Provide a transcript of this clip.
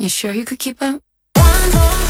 You sure you could keep up? One more